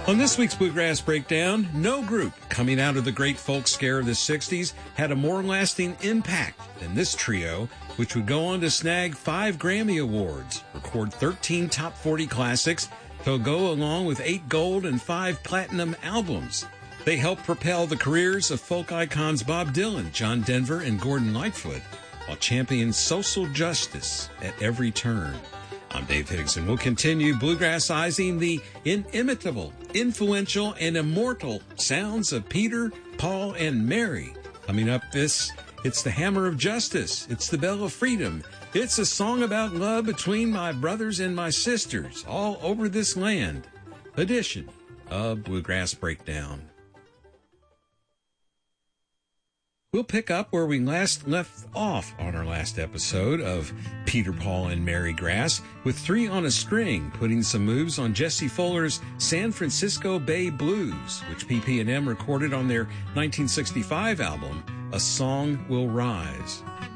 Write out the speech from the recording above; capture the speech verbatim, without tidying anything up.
On this week's Bluegrass Breakdown, no group coming out of the great folk scare of the sixties had a more lasting impact than this trio, which would go on to snag five Grammy Awards, record thirteen top forty classics, to go along with eight gold and five platinum albums. They helped propel the careers of folk icons Bob Dylan, John Denver, and Gordon Lightfoot, while championing social justice at every turn. I'm Dave Higgs, and we'll continue bluegrassizing the inimitable, influential, and immortal sounds of Peter, Paul, and Mary. Coming up, this, it's the Hammer of Justice. It's the Bell of Freedom. It's a song about love between my brothers and my sisters all over this land. Edition of Bluegrass Breakdown. We'll pick up where we last left off on our last episode of Peter, Paul, and Mary Grass, with Three on a String putting some moves on Jesse Fuller's San Francisco Bay Blues, which P P and M recorded on their nineteen sixty-five album, A Song Will Rise.